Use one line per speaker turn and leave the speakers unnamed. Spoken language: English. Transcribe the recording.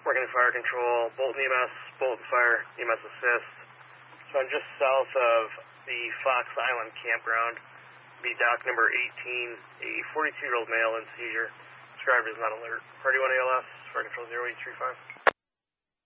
Working fire control, Bolton EMS, Bolton Fire, EMS Assist. So I'm just south of the Fox Island campground. Be dock number 18, a 42-year-old male in seizure. Described as not alert. Party 1 ALS, fire control 0835.